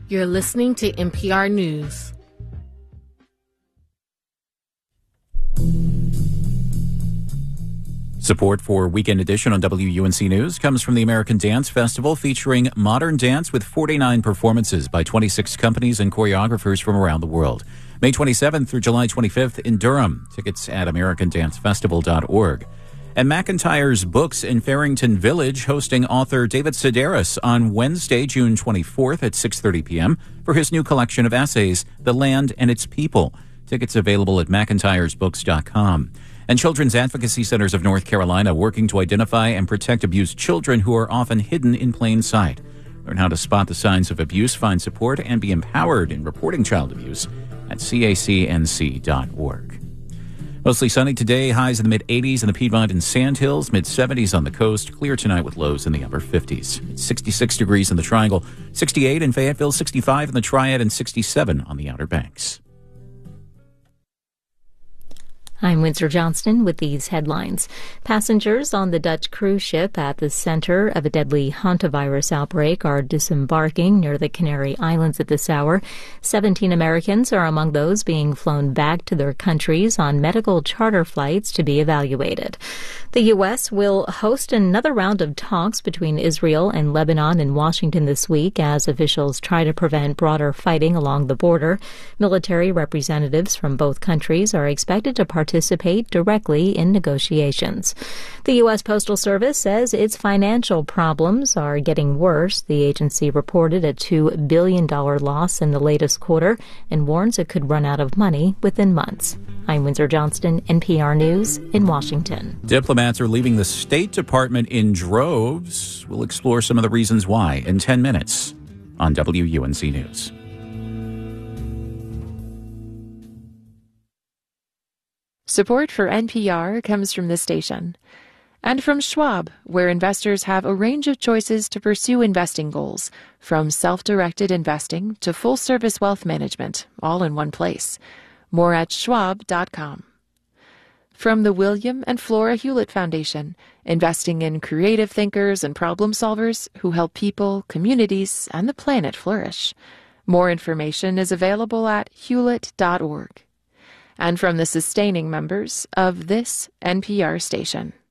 You're listening to NPR News. Support for Weekend Edition on WUNC News comes from the American Dance Festival, featuring modern dance with 49 performances by 26 companies and choreographers from around the world. May 27th through July 25th in Durham. Tickets at americandancefestival.org. And McIntyre's Books in Farrington Village hosting author David Sedaris on Wednesday, June 24th at 6:30 p.m. for his new collection of essays, The Land and Its People. Tickets available at mcintyresbooks.com. And Children's Advocacy Centers of North Carolina working to identify and protect abused children who are often hidden in plain sight. Learn how to spot the signs of abuse, find support, and be empowered in reporting child abuse at cacnc.org. Mostly sunny today, highs in the mid-80s in the Piedmont and Sandhills, mid-70s on the coast, clear tonight with lows in the upper 50s. It's 66 degrees in the Triangle, 68 in Fayetteville, 65 in the Triad, and 67 on the Outer Banks. I'm Windsor Johnston with these headlines. Passengers on the Dutch cruise ship at the center of a deadly hantavirus outbreak are disembarking near the Canary Islands at this hour. 17 Americans are among those being flown back to their countries on medical charter flights to be evaluated. The U.S. will host another round of talks between Israel and Lebanon in Washington this week as officials try to prevent broader fighting along the border. Military representatives from both countries are expected to participate directly in negotiations. The U.S. Postal Service says its financial problems are getting worse. The agency reported a $2 billion loss in the latest quarter and warns it could run out of money within months. I'm Windsor Johnston, NPR News in Washington. Diplomats are leaving the State Department in droves. We'll explore some of the reasons why in 10 minutes on WUNC News. Support for NPR comes from this station and from Schwab, where investors have a range of choices to pursue investing goals, from self-directed investing to full-service wealth management, all in one place. More at schwab.com. From the William and Flora Hewlett Foundation, investing in creative thinkers and problem solvers who help people, communities, and the planet flourish. More information is available at hewlett.org. And from the sustaining members of this NPR station.